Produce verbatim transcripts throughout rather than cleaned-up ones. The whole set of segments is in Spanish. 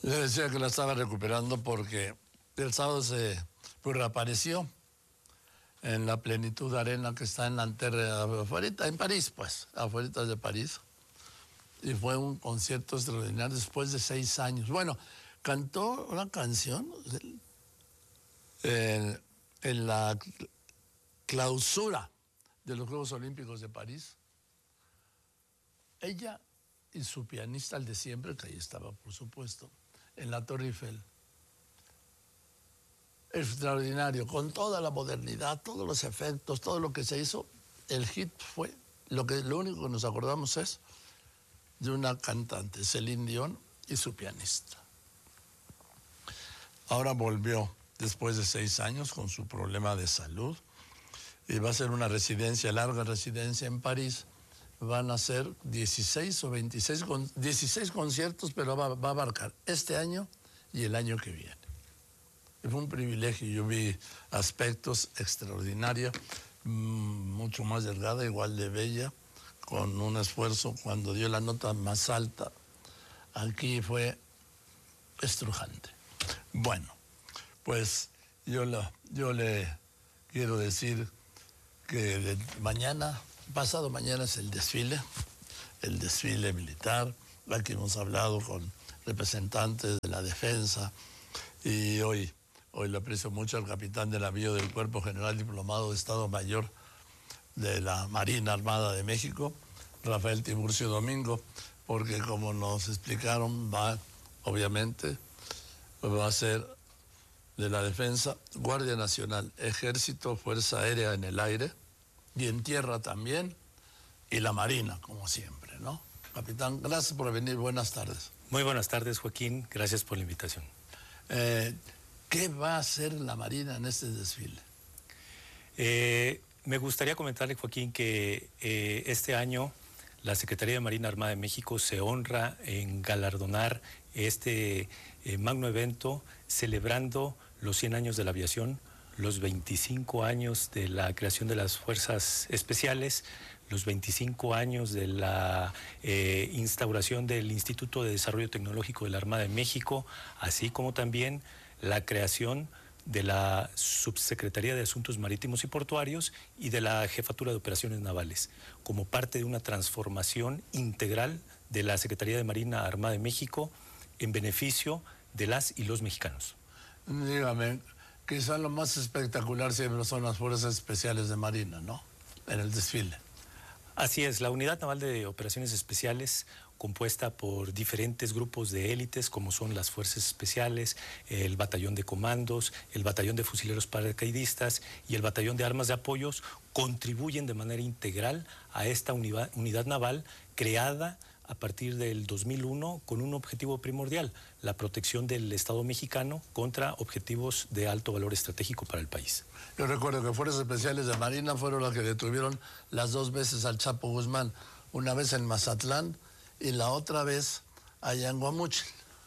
Le decía que la estaba recuperando porque el sábado se pues, reapareció en la Plenitud Arena que está en Nanterre, afuera, en París, pues, afuera de París. Y fue un concierto extraordinario después de seis años. Bueno, cantó una canción en, en la clausura de los Juegos Olímpicos de París. Ella y su pianista, el de siempre, que ahí estaba, por supuesto, en la Torre Eiffel. Extraordinario, con toda la modernidad, todos los efectos, todo lo que se hizo. El hit fue, lo, que, lo único que nos acordamos es de una cantante, Celine Dion, y su pianista. Ahora volvió después de seis años con su problema de salud y va a ser una residencia, larga residencia en París. Van a ser dieciséis o veintiséis, dieciséis conciertos, pero va, va a abarcar este año y el año que viene. Y fue un privilegio, yo vi aspectos extraordinarios, mucho más delgada, igual de bella, con un esfuerzo cuando dio la nota más alta. Aquí fue estrujante. Bueno, pues yo, la, yo le quiero decir que de mañana, pasado mañana es el desfile, el desfile militar. Aquí hemos hablado con representantes de la defensa y hoy, hoy le aprecio mucho al capitán de navío del Cuerpo General Diplomado de Estado Mayor de la Marina Armada de México, Rafael Tiburcio Domingo, porque como nos explicaron, va, obviamente, va a ser de la Defensa, Guardia Nacional, Ejército, Fuerza Aérea en el aire y en tierra también, y la Marina, como siempre, ¿no? Capitán, gracias por venir, buenas tardes. Muy buenas tardes, Joaquín, gracias por la invitación. Eh, ¿Qué va a hacer la Marina en este desfile? Eh... Me gustaría comentarle, Joaquín, que eh, este año la Secretaría de Marina Armada de México se honra en galardonar este eh, magno evento celebrando los cien años de la aviación, los veinticinco años de la creación de las Fuerzas Especiales, los veinticinco años de la eh, instauración del Instituto de Desarrollo Tecnológico de la Armada de México, así como también la creación de la Subsecretaría de Asuntos Marítimos y Portuarios y de la Jefatura de Operaciones Navales, como parte de una transformación integral de la Secretaría de Marina Armada de México en beneficio de las y los mexicanos. Dígame, quizá lo más espectacular siempre son las Fuerzas Especiales de Marina, ¿no? En el desfile. Así es, la Unidad Naval de Operaciones Especiales, compuesta por diferentes grupos de élites como son las Fuerzas Especiales, el Batallón de Comandos, el Batallón de Fusileros Paracaidistas y el Batallón de Armas de Apoyos, contribuyen de manera integral a esta unidad, unidad naval creada a partir del dos mil uno con un objetivo primordial, la protección del Estado mexicano contra objetivos de alto valor estratégico para el país. Yo recuerdo que Fuerzas Especiales de Marina fueron las que detuvieron las dos veces al Chapo Guzmán, una vez en Mazatlán y la otra vez allá en Guamúchil.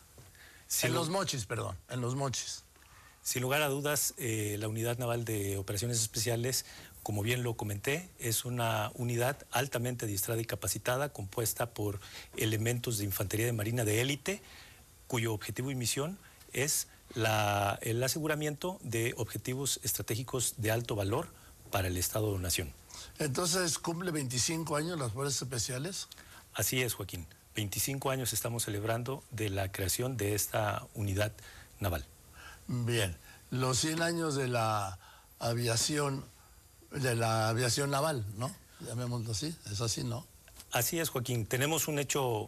Sí, en Los Mochis, perdón, en Los Mochis. Sin lugar a dudas, eh, la Unidad Naval de Operaciones Especiales, como bien lo comenté, es una unidad altamente adiestrada y capacitada, compuesta por elementos de infantería de marina de élite, cuyo objetivo y misión es la, el aseguramiento de objetivos estratégicos de alto valor para el Estado-Nación. Entonces, ¿cumple veinticinco años las Fuerzas Especiales? Así es, Joaquín. veinticinco años estamos celebrando de la creación de esta unidad naval. Bien, los cien años de la aviación, de la aviación naval, ¿no? Llamémoslo así, es así, ¿no? Así es, Joaquín. Tenemos un hecho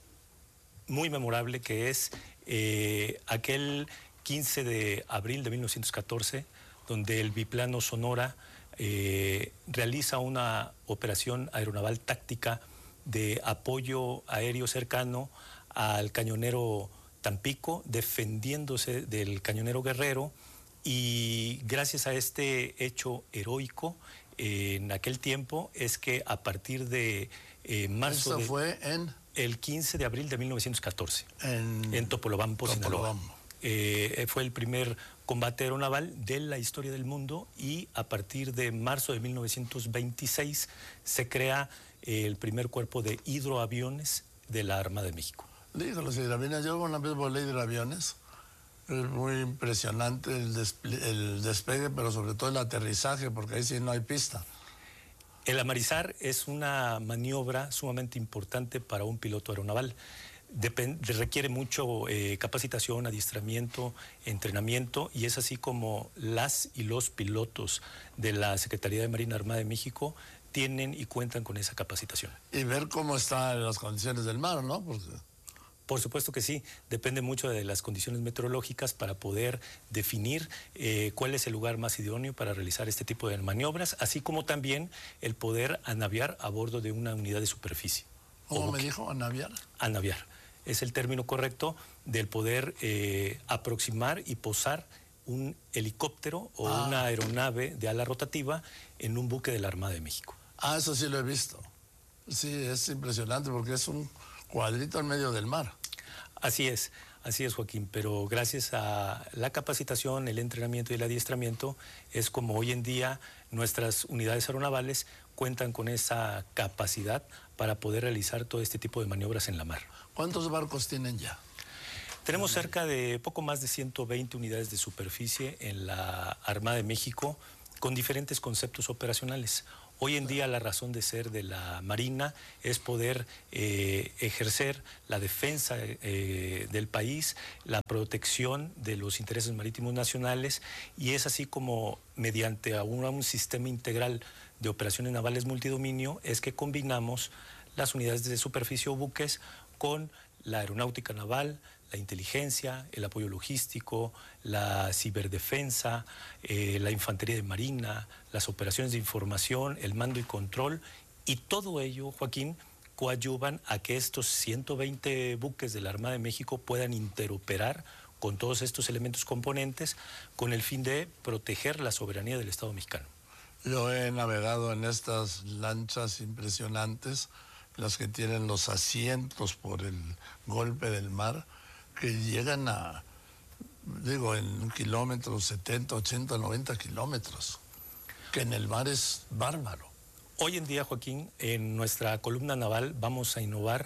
muy memorable que es eh, aquel quince de abril de mil novecientos catorce, donde el biplano Sonora eh, realiza una operación aeronaval táctica de apoyo aéreo cercano al cañonero Tampico, defendiéndose del cañonero Guerrero, y gracias a este hecho heroico eh, en aquel tiempo es que a partir de eh, marzo... ¿Eso de, fue en...? El quince de abril de mil novecientos catorce, en, en Topolobampo, Sinaloa. Topolobampo. Eh, fue el primer combate aeronaval de la historia del mundo y a partir de marzo de mil novecientos veintiséis se crea eh, el primer cuerpo de hidroaviones de la Armada de México. Digo, los hidroaviones, yo una vez volé hidroaviones, es muy impresionante el, desple el despegue, pero sobre todo el aterrizaje, porque ahí sí no hay pista. El amarizar es una maniobra sumamente importante para un piloto aeronaval. Depende, requiere mucho eh, capacitación, adiestramiento, entrenamiento, y es así como las y los pilotos de la Secretaría de Marina Armada de México tienen y cuentan con esa capacitación. Y ver cómo están las condiciones del mar, ¿no? Porque... Por supuesto que sí, depende mucho de las condiciones meteorológicas para poder definir eh, cuál es el lugar más idóneo para realizar este tipo de maniobras, así como también el poder anaviar a bordo de una unidad de superficie. ¿Cómo me dijo? ¿Anaviar? Anaviar. Es el término correcto del poder eh, aproximar y posar un helicóptero o ah. una aeronave de ala rotativa en un buque de la Armada de México. Ah, eso sí lo he visto. Sí, es impresionante porque es un cuadrito en medio del mar. Así es, así es, Joaquín, pero gracias a la capacitación, el entrenamiento y el adiestramiento es como hoy en día nuestras unidades aeronavales cuentan con esa capacidad para poder realizar todo este tipo de maniobras en la mar. ¿Cuántos barcos tienen ya? Tenemos cerca de poco más de ciento veinte unidades de superficie en la Armada de México con diferentes conceptos operacionales. Hoy en día la razón de ser de la Marina es poder eh, ejercer la defensa eh, del país, la protección de los intereses marítimos nacionales, y es así como mediante un, un sistema integral de operaciones navales multidominio es que combinamos las unidades de superficie o buques con la aeronáutica naval, la inteligencia, el apoyo logístico, la ciberdefensa, eh, la infantería de marina, las operaciones de información, el mando y control, y todo ello, Joaquín, coadyuvan a que estos ciento veinte buques de la Armada de México puedan interoperar con todos estos elementos componentes con el fin de proteger la soberanía del Estado mexicano. Yo he navegado en estas lanchas impresionantes, las que tienen los asientos por el golpe del mar, que llegan a, digo, en un kilómetro, setenta, ochenta, noventa kilómetros, que en el mar es bárbaro. Hoy en día, Joaquín, en nuestra columna naval vamos a innovar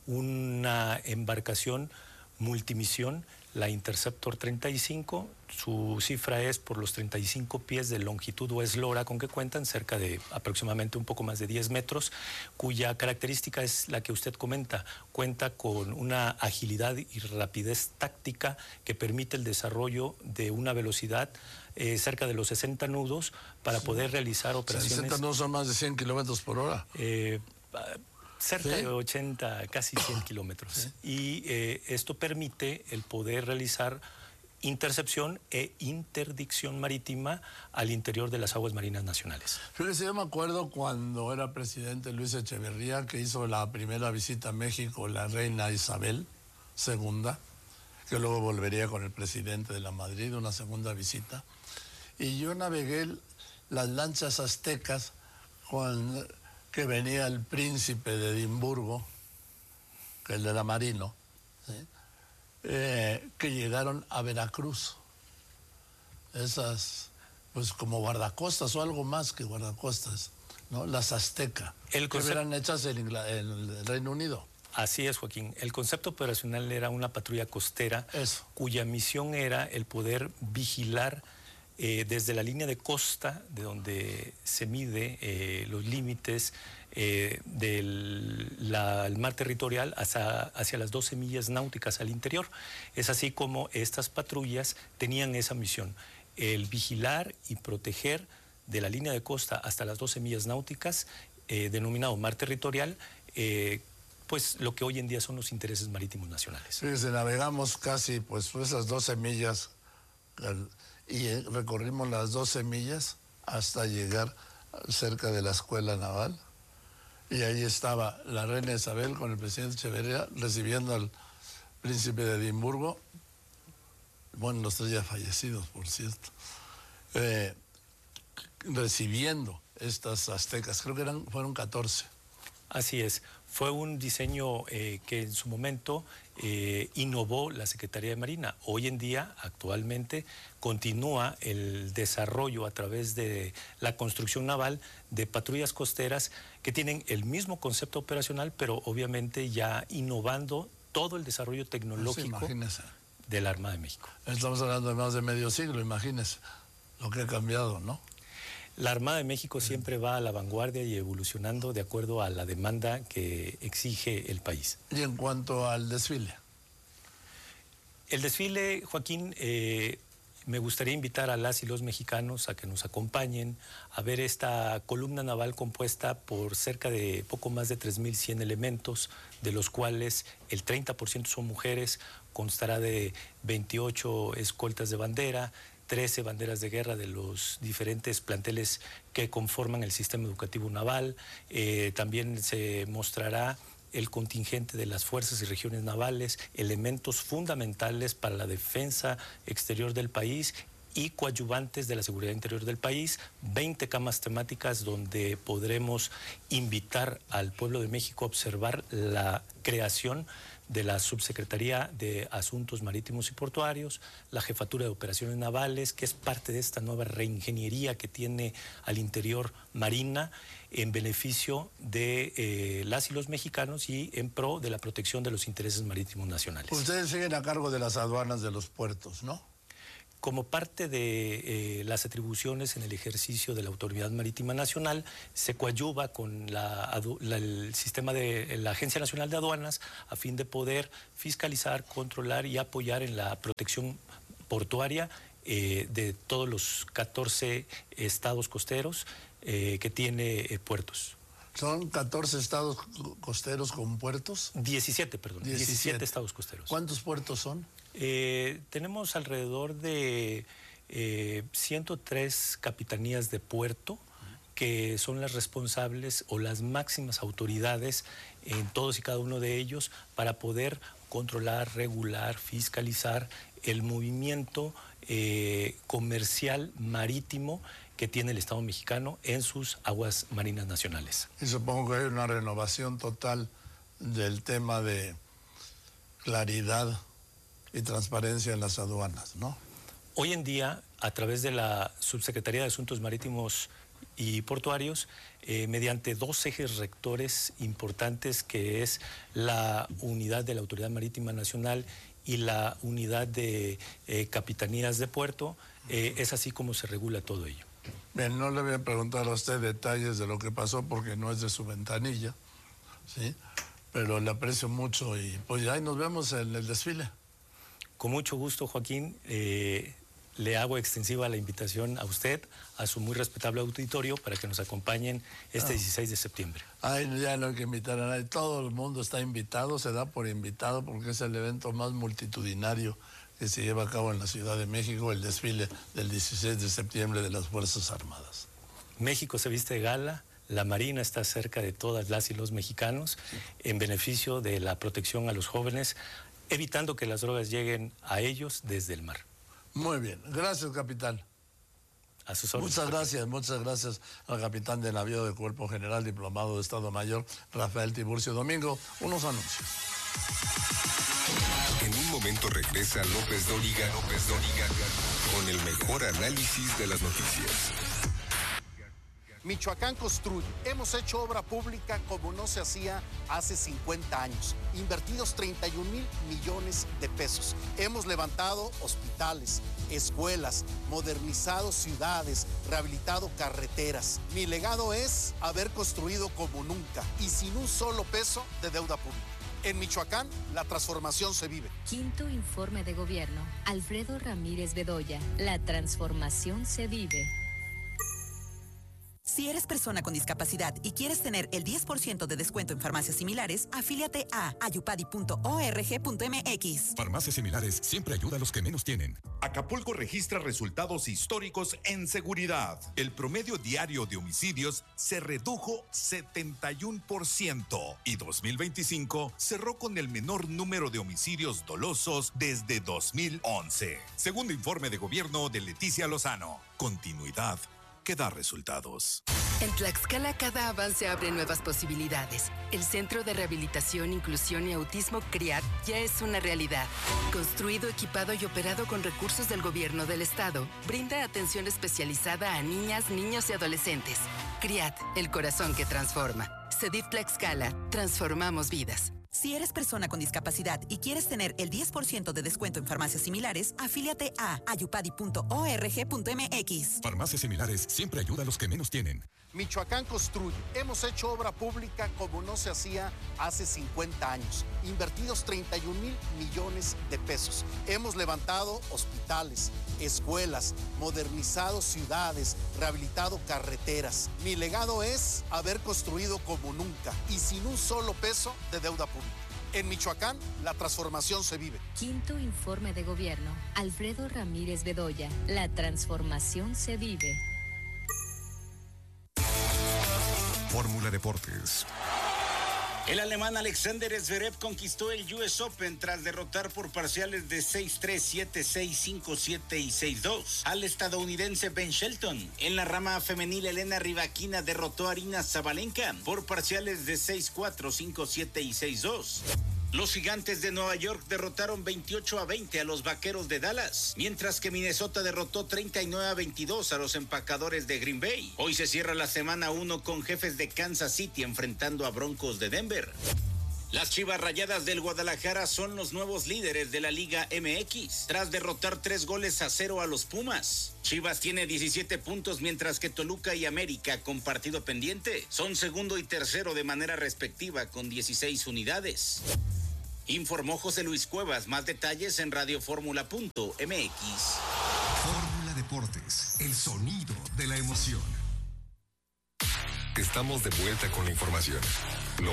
una embarcación multimisión, la Interceptor treinta y cinco, su cifra es por los treinta y cinco pies de longitud o eslora con que cuentan, cerca de aproximadamente un poco más de diez metros, cuya característica es la que usted comenta, cuenta con una agilidad y rapidez táctica que permite el desarrollo de una velocidad eh, cerca de los sesenta nudos para sí. poder realizar operaciones... sesenta nudos son más de cien kilómetros por hora. Eh, cerca ¿Sí? de ochenta, casi cien kilómetros. ¿Sí? Y eh, esto permite el poder realizar intercepción e interdicción marítima al interior de las aguas marinas nacionales. Fíjese, yo me acuerdo cuando era presidente Luis Echeverría, que hizo la primera visita a México, la reina Isabel segunda, que luego volvería con el presidente de la Madrid, una segunda visita. Y yo navegué las lanchas aztecas con... que venía el príncipe de Edimburgo, que el de la Marino, ¿sí? eh, que llegaron a Veracruz. Esas, pues como guardacostas o algo más que guardacostas, ¿no? Las aztecas, el que eran hechas en, en el Reino Unido. Así es, Joaquín. El concepto operacional era una patrulla costera, Eso. cuya misión era el poder vigilar Eh, desde la línea de costa, de donde se mide eh, los límites eh, del la, el mar territorial hacia, hacia las doce millas náuticas al interior. Es así como estas patrullas tenían esa misión, el vigilar y proteger de la línea de costa hasta las doce millas náuticas, eh, denominado mar territorial, eh, pues lo que hoy en día son los intereses marítimos nacionales. Fíjese, navegamos casi pues esas doce millas... Al... y recorrimos las doce millas hasta llegar cerca de la escuela naval, y ahí estaba la reina Isabel con el presidente Echeverría recibiendo al príncipe de Edimburgo, bueno, los tres ya fallecidos, por cierto, eh, recibiendo estas aztecas, creo que eran, fueron catorce. Así es, fue un diseño eh, que en su momento eh, innovó la Secretaría de Marina. Hoy en día, actualmente, continúa el desarrollo a través de la construcción naval de patrullas costeras que tienen el mismo concepto operacional, pero obviamente ya innovando todo el desarrollo tecnológico Pues de la Armada de México. Estamos hablando de más de medio siglo, imagínese lo que ha cambiado, ¿no? La Armada de México siempre va a la vanguardia y evolucionando de acuerdo a la demanda que exige el país. Y en cuanto al desfile. El desfile, Joaquín, eh, me gustaría invitar a las y los mexicanos a que nos acompañen a ver esta columna naval compuesta por cerca de poco más de tres mil cien elementos, de los cuales el treinta por ciento son mujeres, constará de veintiocho escoltas de bandera, trece banderas de guerra de los diferentes planteles que conforman el sistema educativo naval. Eh, también se mostrará el contingente de las fuerzas y regiones navales, elementos fundamentales para la defensa exterior del país y coadyuvantes de la seguridad interior del país, veinte camas temáticas donde podremos invitar al pueblo de México a observar la creación de la Subsecretaría de Asuntos Marítimos y Portuarios, la Jefatura de Operaciones Navales, que es parte de esta nueva reingeniería que tiene al interior Marina en beneficio de eh, las y los mexicanos y en pro de la protección de los intereses marítimos nacionales. Ustedes siguen a cargo de las aduanas de los puertos, ¿no? Como parte de eh, las atribuciones en el ejercicio de la Autoridad Marítima Nacional, se coadyuva con la, la, el sistema de la Agencia Nacional de Aduanas a fin de poder fiscalizar, controlar y apoyar en la protección portuaria eh, de todos los catorce estados costeros eh, que tiene eh, puertos. ¿Son catorce estados costeros con puertos? diecisiete, perdón. diecisiete. diecisiete estados costeros. ¿Cuántos puertos son? Eh, tenemos alrededor de eh, ciento tres capitanías de puerto que son las responsables o las máximas autoridades en todos y cada uno de ellos para poder controlar, regular, fiscalizar el movimiento eh, comercial marítimo que tiene el Estado mexicano en sus aguas marinas nacionales. Y supongo que hay una renovación total del tema de claridad y transparencia en las aduanas, ¿no? Hoy en día, a través de la Subsecretaría de Asuntos Marítimos y Portuarios, eh, mediante dos ejes rectores importantes, que es la unidad de la Autoridad Marítima Nacional y la unidad de eh, capitanías de puerto, eh, es así como se regula todo ello. Bien, no le voy a preguntar a usted detalles de lo que pasó porque no es de su ventanilla, ¿sí? Pero le aprecio mucho y pues ahí nos vemos en el desfile. Con mucho gusto, Joaquín. Eh, le hago extensiva la invitación a usted, a su muy respetable auditorio, para que nos acompañen este ah. dieciséis de septiembre. Ay, ya no hay que invitar a nadie. Todo el mundo está invitado, se da por invitado porque es el evento más multitudinario que se lleva a cabo en la Ciudad de México, el desfile del dieciséis de septiembre de las Fuerzas Armadas. México se viste de gala. La Marina está cerca de todas las y los mexicanos en beneficio de la protección a los jóvenes, evitando que las drogas lleguen a ellos desde el mar. Muy bien. Gracias, capitán. A sus órdenes. Muchas gracias, muchas gracias al capitán de navío de Cuerpo General, diplomado de Estado Mayor, Rafael Tiburcio Domingo. Unos anuncios. En un momento regresa López Dóriga, López Dóriga, con el mejor análisis de las noticias. Michoacán construye. Hemos hecho obra pública como no se hacía hace cincuenta años. Invertidos treinta y un mil millones de pesos. Hemos levantado hospitales, escuelas, modernizado ciudades, rehabilitado carreteras. Mi legado es haber construido como nunca y sin un solo peso de deuda pública. En Michoacán, la transformación se vive. Quinto informe de gobierno. Alfredo Ramírez Bedoya. La transformación se vive. Si eres persona con discapacidad y quieres tener el diez por ciento de descuento en farmacias similares, afíliate a ayupadi punto org punto mx. Farmacias similares siempre ayuda a los que menos tienen. Acapulco registra resultados históricos en seguridad. El promedio diario de homicidios se redujo setenta y uno por ciento y dos mil veinticinco cerró con el menor número de homicidios dolosos desde dos mil once. Segundo informe de gobierno de Leticia Lozano. Continuidad que da resultados. En Tlaxcala cada avance abre nuevas posibilidades. El Centro de Rehabilitación, Inclusión y Autismo CRIAT ya es una realidad. Construido, equipado y operado con recursos del gobierno del estado, brinda atención especializada a niñas, niños y adolescentes. CRIAT, el corazón que transforma. CEDIF Tlaxcala, transformamos vidas. Si eres persona con discapacidad y quieres tener el diez por ciento de descuento en farmacias similares, afíliate a ayupadi punto org punto mx. Farmacias Similares siempre ayuda a los que menos tienen. Michoacán construye. Hemos hecho obra pública como no se hacía hace cincuenta años. Invertidos treinta y un mil millones de pesos. Hemos levantado hospitales, escuelas, modernizado ciudades, rehabilitado carreteras. Mi legado es haber construido como nunca y sin un solo peso de deuda pública. En Michoacán, la transformación se vive. Quinto informe de gobierno. Alfredo Ramírez Bedoya. La transformación se vive. Fórmula Deportes. El alemán Alexander Zverev conquistó el U S Open tras derrotar por parciales de seis tres, siete seis, cinco siete y seis dos al estadounidense Ben Shelton. En la rama femenil, Elena Rybakina derrotó a Aryna Sabalenka por parciales de seis cuatro, cinco siete y seis dos. Los Gigantes de Nueva York derrotaron veintiocho a veinte a los Vaqueros de Dallas, mientras que Minnesota derrotó treinta y nueve a veintidós a los Empacadores de Green Bay. Hoy se cierra la semana uno con Jefes de Kansas City enfrentando a Broncos de Denver. Las Chivas Rayadas del Guadalajara son los nuevos líderes de la Liga M X, tras derrotar tres goles a cero a los Pumas. Chivas tiene diecisiete puntos, mientras que Toluca y América, con partido pendiente, son segundo y tercero de manera respectiva con dieciséis unidades. Informó José Luis Cuevas. Más detalles en radioformula punto m x. Fórmula Deportes, el sonido de la emoción. Estamos de vuelta con la información. Lo